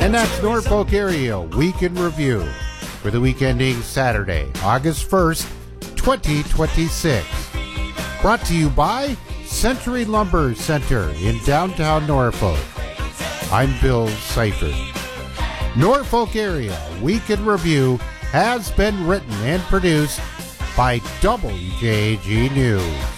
And that's Norfolk Area Week in Review for the week ending Saturday, August 1st, 2026. Brought to you by Century Lumber Center in downtown Norfolk. I'm Bill Seifert. Norfolk Area Week in Review has been written and produced by WJAG News.